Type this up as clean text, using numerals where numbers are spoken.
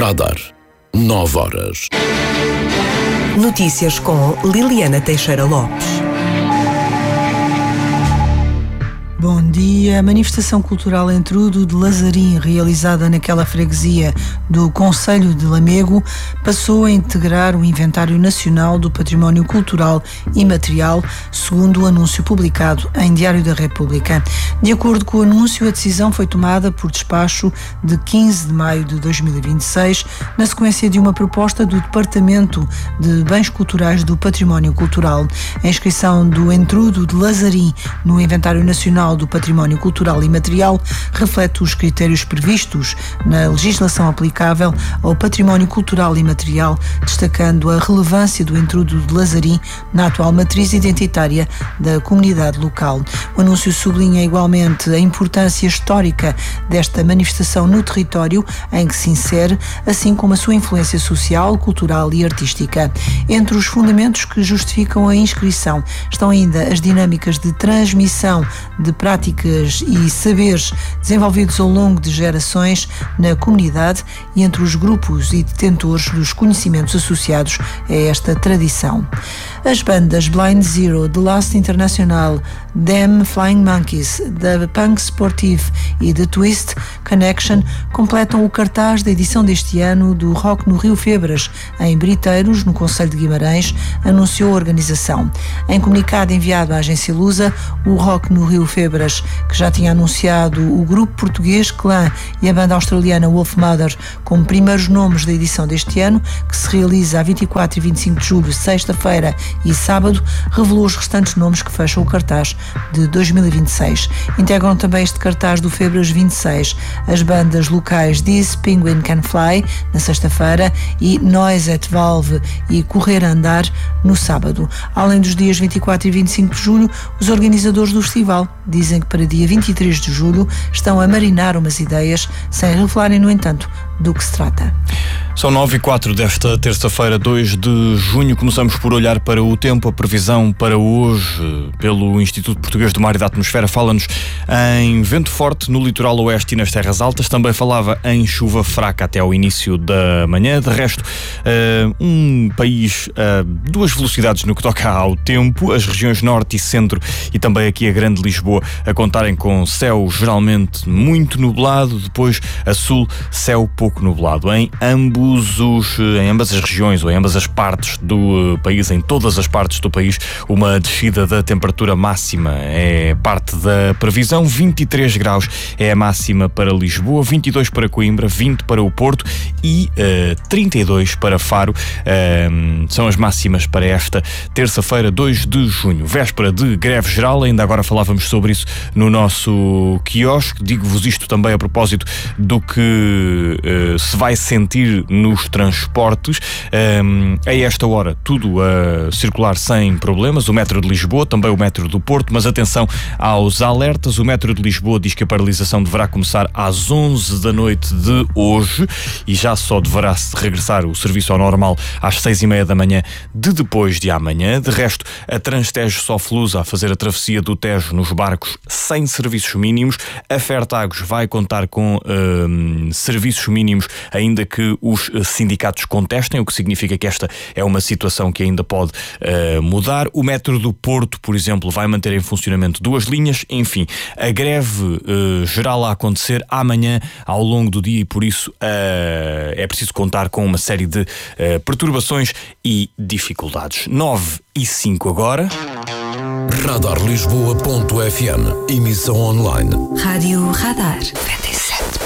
Radar. 9 horas. Notícias com Liliana Teixeira Lopes. Bom dia. A manifestação cultural Entrudo de Lazarim, realizada naquela freguesia do Concelho de Lamego, passou a integrar o Inventário Nacional do Património Cultural Imaterial, segundo o anúncio publicado em Diário da República. De acordo com o anúncio, a decisão foi tomada por despacho de 15 de maio de 2026, na sequência de uma proposta do Departamento de Bens Culturais do Património Cultural. A inscrição do Entrudo de Lazarim no Inventário Nacional do Património Cultural Imaterial reflete os critérios previstos na legislação aplicável ao património cultural imaterial, destacando a relevância do Entrudo de Lazarim na atual matriz identitária da comunidade local. O anúncio sublinha igualmente a importância histórica desta manifestação no território em que se insere, assim como a sua influência social, cultural e artística. Entre os fundamentos que justificam a inscrição estão ainda as dinâmicas de transmissão de práticas e saberes desenvolvidos ao longo de gerações na comunidade e entre os grupos e detentores dos conhecimentos associados a esta tradição. As bandas Blind Zero, The Last International, Them Flying Monkeys, The Punk Sportive e The Twist Connection completam o cartaz da edição deste ano do Rock no Rio Febras, em Briteiros, no Concelho de Guimarães, anunciou a organização. Em comunicado enviado à agência Lusa, o Rock no Rio Febras, que já tinha anunciado o grupo português Clã e a banda australiana Wolf Mother como primeiros nomes da edição deste ano, que se realiza a 24 e 25 de julho, sexta-feira e sábado, revelou os restantes nomes que fecham o cartaz de 2026. Integram também este cartaz do Febras 26 as bandas locais This Penguin Can Fly, na sexta-feira, e Noise at Valve e Correr a Andar, no sábado. Além dos dias 24 e 25 de julho, os organizadores do festival dizem que para dia 23 de julho estão a marinar umas ideias, sem revelarem, no entanto, do que se trata. São 9h04 desta terça-feira, 2 de junho. Começamos por olhar para o tempo. A previsão para hoje, pelo Instituto Português do Mar e da Atmosfera, fala-nos em vento forte no litoral oeste e nas terras altas. Também falava em chuva fraca até ao início da manhã. De resto, um país a duas velocidades no que toca ao tempo. As regiões norte e centro e também aqui a Grande Lisboa a contarem com céu geralmente muito nublado. Depois a sul, céu pouco nublado. Em ambas as regiões ou em ambas as partes do país, em todas as partes do país, uma descida da temperatura máxima é parte da previsão. 23 graus é a máxima para Lisboa, 22 para Coimbra, 20 para o Porto e 32 para Faro. São as máximas para esta terça-feira, 2 de junho, véspera de greve geral. Ainda agora falávamos sobre isso no nosso quiosque. Digo-vos isto também a propósito do que se vai sentir nos transportes. A esta hora tudo a circular sem problemas, o metro de Lisboa, também o metro do Porto, mas atenção aos alertas. O metro de Lisboa diz que a paralisação deverá começar às 11 da noite de hoje e já só deverá regressar o serviço ao normal às 6h30 da manhã de depois de amanhã. De resto, a Transtejo Soflusa a fazer a travessia do Tejo nos barcos sem serviços mínimos. A Fertagos vai contar com serviços mínimos, ainda que os sindicatos contestem, o que significa que esta é uma situação que ainda pode mudar. O metro do Porto, por exemplo, vai manter em funcionamento 2 linhas. Enfim, a greve geral a acontecer amanhã ao longo do dia e por isso é preciso contar com uma série de perturbações e dificuldades. 9h05 agora. Radarlisboa.fm. Emissão online. Rádio Radar.